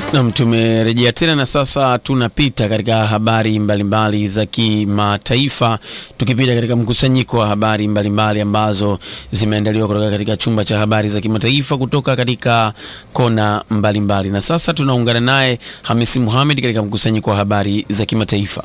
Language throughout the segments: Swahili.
Na tumerejea tena na sasa tunapita katika habari mbalimbali za kimataifa, tukipita katika mkusanyiko wa habari mbalimbali ambazo zimeandaliwa kutoka katika chumba cha habari za kimataifa kutoka katika kona mbalimbali. Na sasa tunaungana naye Hamisi Mohamed katika mkusanyiko wa habari za kimataifa.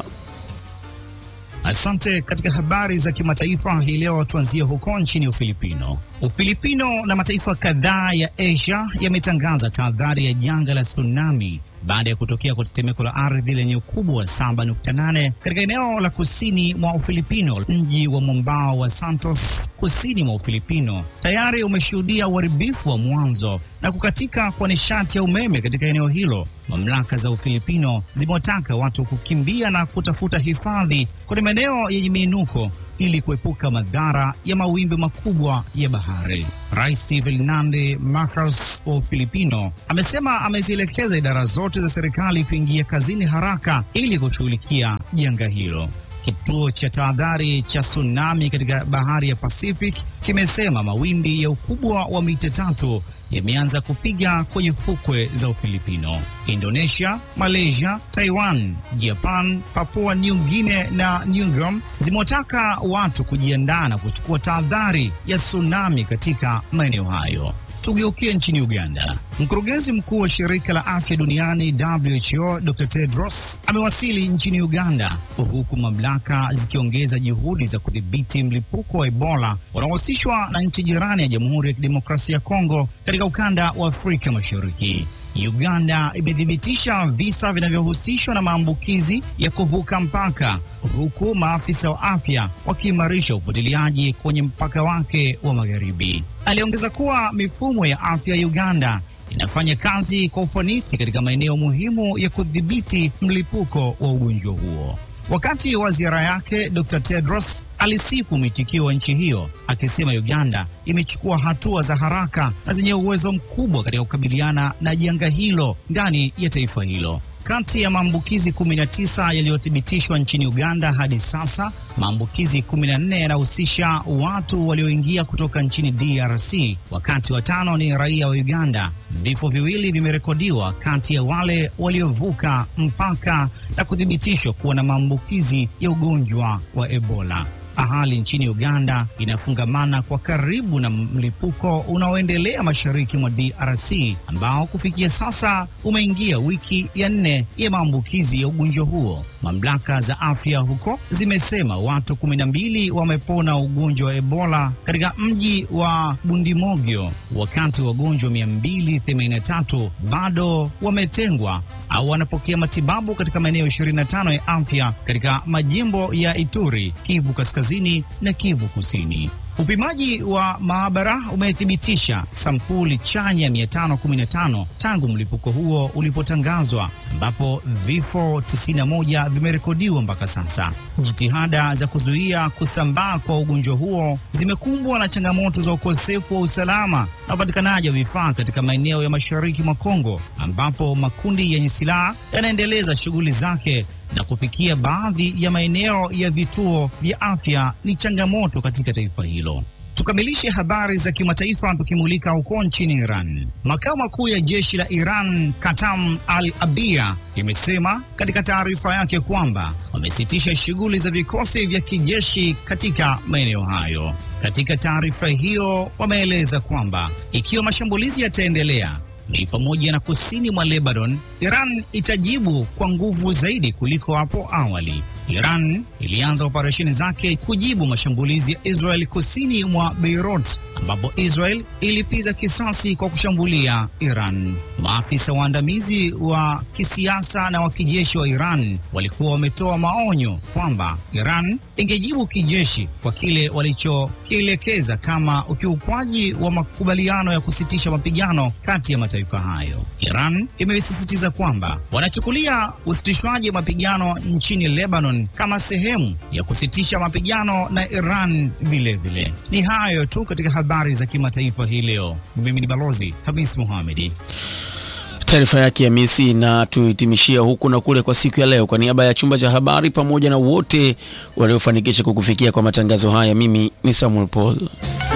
Asante. Katika habari za kimataifa hii leo tuanzie huko nchini Ufilipino. Ufilipino na mataifa kadhaa ya Asia yametangaza tahadhari ya janga la tsunami baada ya kutokea kwa tetemeko la ardhi lenye ukubwa wa 7.8 katika eneo la kusini mwa Ufilipino. Mji wa mwambao wa Santos kusini mwa Ufilipino tayari umeshuhudia uharibifu wa mwanzo na kukatika kwa nishati ya umeme katika eneo hilo. Mamlaka za Ufilipino zimewataka watu kukimbia na kutafuta hifadhi kwenye maeneo yenye miinuko ili kuepuka madhara ya mawimbi makubwa ya bahari. Rais Ferdinand Marcos wa Ufilipino amesema amezielekeza idara zote za serikali kuingia kazini haraka ili kushughulikia janga hilo. Kituo cha tahadhari cha tsunami katika bahari ya Pacific kimesema mawimbi ya ukubwa wa mita 3 yameanza kupiga kwenye fukwe za Ufilipino. Indonesia, Malaysia, Taiwan, Japan, Papua New Guinea na New Guam zimewataka watu kujiandaa na kuchukua tahadhari ya tsunami katika maeneo hayo. Tugeukie nchini Uganda. Mkurugenzi mkuu wa shirika la afya duniani WHO Dr. Tedros amewasili nchini Uganda, huku mamlaka zikiongeza juhudi za kudhibiti mlipuko wa Ebola unaohusishwa na nchi jirani ya Jamhuri ya Kidemokrasia ya Kongo katika ukanda wa Afrika Mashariki. Uganda imethibitisha visa vinavyohusishwa na maambukizi ya kuvuka mpaka, huku maafisa wa afya wakiimarisha ufuatiliaji kwenye mpaka wake wa magharibi. Aliongeza kuwa mifumo ya afya ya Uganda inafanya kazi kwa ufanisi katika maeneo muhimu ya kudhibiti mlipuko wa ugonjwa huo. Wakati wa ziara yake, Dr. Tedros alisifu mwitikio wa nchi hiyo, akisema Uganda imechukua hatua za haraka na zenye uwezo mkubwa katika kukabiliana na janga hilo ndani ya taifa hilo. Kati ya maambukizi 19 yaliyothibitishwa nchini Uganda hadi sasa, maambukizi 14 yanahusisha watu walioingia kutoka nchini DRC, wakati 5 ni raia wa Uganda. Vifo 2 vimerekodiwa kati ya wale waliovuka mpaka na kuthibitishwa kuwa na maambukizi ya ugonjwa wa Ebola. Hali nchini Uganda inafungamana kwa karibu na mlipuko unaoendelea mashariki mwa DRC ambao kufikia sasa umeingia wiki ya 4 ya maambukizi ya ugonjwa huo. Mamlaka za afya huko zimesema watu 12 wamepona ugonjwa wa Ebola katika mji wa Bundimogyo, wakati wagonjwa 283 bado wametengwa au wanapokea matibabu katika maeneo 25 ya afya katika majimbo ya Ituri, Kivu Kaskazini na Kivu Kusini. Upimaji wa maabara umethibitisha sampuli chanya 515 tangu mlipuko huo ulipotangazwa, ambapo vifo 91 vimerekodiwa mpaka sasa. Jitihada za kuzuia kusambaa kwa ugonjwa huo zimekumbwa na changamoto za ukosefu wa usalama na upatikanaji wa vifaa katika maeneo ya mashariki mwa Kongo, ambapo makundi yenye silaha yanaendeleza shughuli zake na kufikia baadhi ya maeneo ya vituo vya afya ni changamoto katika taifa hilo. Tukamilishe habari za kimataifa tukimulika huko nchini Iran. Makao makuu ya jeshi la Iran, Qatam al-Abia, imesema katika taarifa yake kwamba wamesitisha shughuli za vikosi vya kijeshi katika maeneo hayo. Katika taarifa hiyo wameeleza kwamba ikiwa mashambulizi yataendelea, ni pamoja na kusini mwa Lebanon, Iran itajibu kwa nguvu zaidi kuliko hapo awali. Iran ilianza operesheni zake kujibu mashambulizi ya Israel kusini mwa Beirut, ambapo Israel ilipiza kisasi kwa kushambulia Iran. Maafisa waandamizi wa kisiasa na wa kijeshi wa Iran walikuwa wametoa maonyo kwamba Iran ingejibu kijeshi kwa kile walichokielekeza kama ukiukwaji wa makubaliano ya kusitisha mapigano kati ya mataifa hayo. Iran imesisitiza kwamba wanachukulia usitishwaji wa mapigano nchini Lebanon kama sehemu ya kusitisha mapigano na Iran vile. Ni hayo tu katika habari za kimataifa hii leo. Mimi ni Balozi Hamisi Mohamed. Taarifa yake ya Hamisi na tuhitimishia huku na kule kwa siku ya leo. Kwa niaba ya chumba cha habari pamoja na wote waliofanikisha kukufikia kwa matangazo haya, mimi ni Samuel Paul.